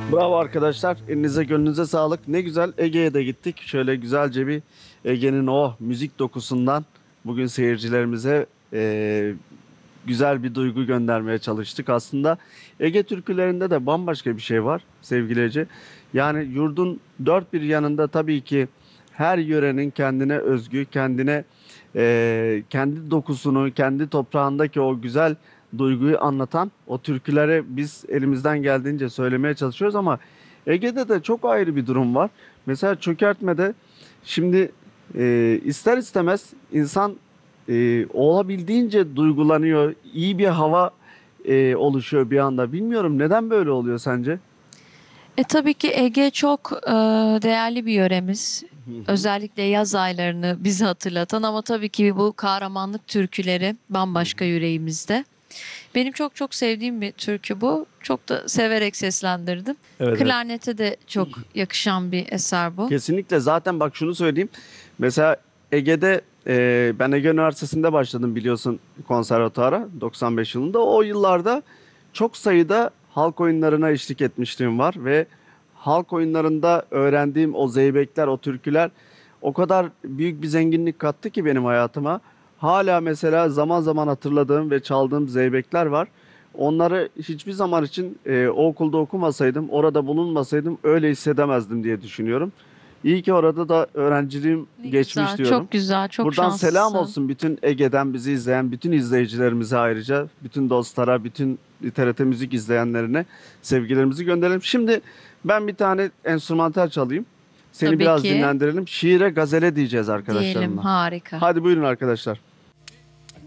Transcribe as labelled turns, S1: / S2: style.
S1: Bravo arkadaşlar. Elinize gönlünüze sağlık. Ne güzel Ege'ye de gittik. Şöyle güzelce bir Ege'nin o müzik dokusundan bugün seyircilerimize güzel bir duygu göndermeye çalıştık. Aslında Ege türkülerinde de bambaşka bir şey var sevgili Ece. Yani yurdun dört bir yanında tabii ki her yörenin kendine özgü, kendine kendi dokusunu, kendi toprağındaki o güzel duyguyu anlatan o türküleri biz elimizden geldiğince söylemeye çalışıyoruz ama Ege'de de çok ayrı bir durum var. Mesela çökertmede şimdi ister istemez insan olabildiğince duygulanıyor. İyi bir hava oluşuyor bir anda. Bilmiyorum neden böyle oluyor sence?
S2: Tabii ki Ege çok değerli bir yöremiz.
S1: Hı hı.
S2: Özellikle yaz aylarını bizi hatırlatan ama tabii ki bu kahramanlık türküleri bambaşka yüreğimizde. Benim çok çok sevdiğim bir türkü bu. Çok da severek seslendirdim.
S1: Evet, evet.
S2: Klarnete de çok yakışan bir eser bu.
S1: Kesinlikle zaten bak şunu söyleyeyim. Mesela Ege'de ben Ege Üniversitesi'nde başladım biliyorsun konservatuara 95 yılında. O yıllarda çok sayıda halk oyunlarına eşlik etmişliğim var ve halk oyunlarında öğrendiğim o zeybekler, o türküler o kadar büyük bir zenginlik kattı ki benim hayatıma. Hala mesela zaman zaman hatırladığım ve çaldığım zeybekler var. Onları hiçbir zaman için o okulda okumasaydım, orada bulunmasaydım öyle hissedemezdim diye düşünüyorum. İyi ki orada da öğrenciliğim
S2: Ne
S1: geçmiş
S2: güzel,
S1: diyorum.
S2: çok güzel, çok
S1: Buradan selam
S2: şanslısın.
S1: olsun bütün Ege'den bizi izleyen bütün izleyicilerimize ayrıca, bütün dostlara, bütün TRT Müzik izleyenlerine sevgilerimizi gönderelim. Şimdi ben bir tane enstrümantal çalayım. Seni
S2: Tabii
S1: biraz
S2: ki
S1: dinlendirelim. Şiire gazele diyeceğiz
S2: diyelim
S1: arkadaşlarımla.
S2: harika.
S1: Hadi buyurun arkadaşlar.